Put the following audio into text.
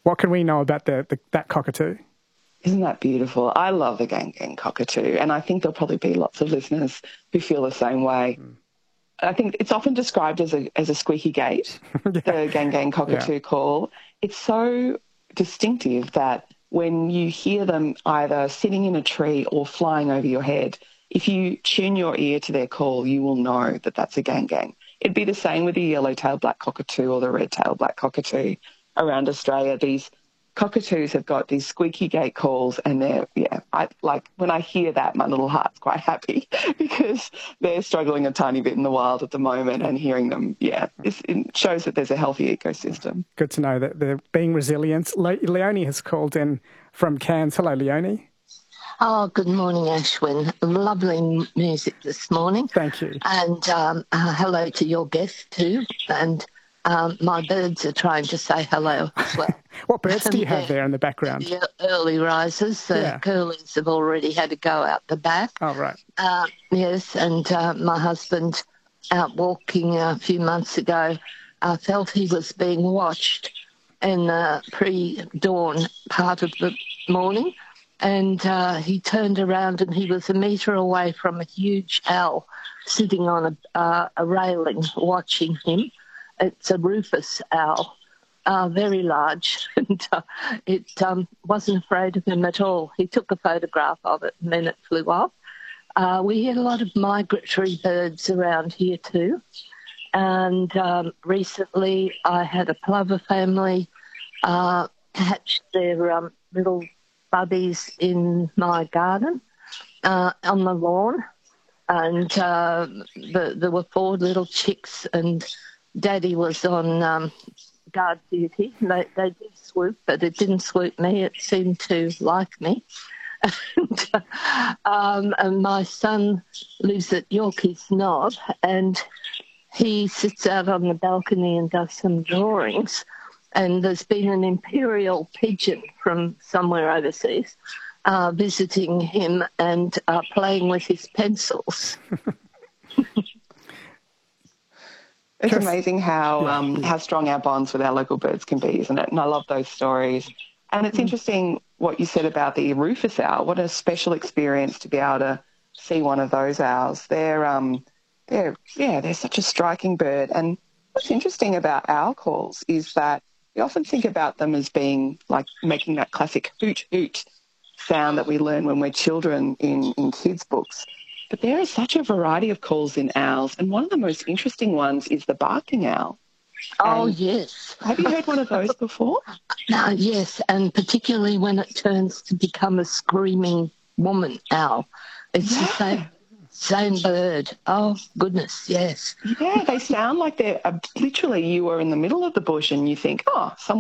What can we know about that cockatoo? Isn't that beautiful? I love the Gang Gang cockatoo, and I think there'll probably be lots of listeners who feel the same way. I think it's often described as a squeaky gate, the Gang Gang cockatoo call. It's so distinctive that when you hear them either sitting in a tree or flying over your head, if you tune your ear to their call, you will know that that's a Gang Gang. It'd be the same with the yellow-tailed black cockatoo or the red-tailed black cockatoo around Australia. These cockatoos have got these squeaky gate calls, and when I hear that, my little heart's quite happy because they're struggling a tiny bit in the wild at the moment, and hearing them, it shows that there's a healthy ecosystem. Good to know that they're being resilient. Leonie has called in from Cairns. Hello, Leonie. Oh, good morning, Ashwin. Lovely music this morning. Thank you. And hello to your guest too. And my birds are trying to say hello as well. What birds do you have there in the background? The early risers. The curlews have already had to go out the back. Oh, right. Yes, and my husband, out walking a few months ago, felt he was being watched in the pre-dawn part of the morning. And he turned around and he was a metre away from a huge owl sitting on a railing watching him. It's a rufous owl, very large, and it wasn't afraid of him at all. He took a photograph of it and then it flew off. We had a lot of migratory birds around here too. And recently I had a plover family hatch their little bubbies in my garden on the lawn, and there were 4 little chicks, and Daddy was on guard duty. They did swoop, but it didn't swoop me. It seemed to like me. And my son lives at Yorkeys Knob, and he sits out on the balcony and does some drawings. And there's been an imperial pigeon from somewhere overseas visiting him and playing with his pencils. It's amazing how strong our bonds with our local birds can be, isn't it? And I love those stories. And it's interesting what you said about the rufous owl. What a special experience to be able to see one of those owls. They're such a striking bird. And what's interesting about owl calls is that we often think about them as being like making that classic hoot hoot sound that we learn when we're children in kids' books. But there is such a variety of calls in owls, and one of the most interesting ones is the barking owl. Oh, yes. Have you heard one of those before? Yes, and particularly when it turns to become a screaming woman owl. It's the same bird. Oh, goodness, yes. Yeah, they sound like they're literally you are in the middle of the bush and you think, oh, someone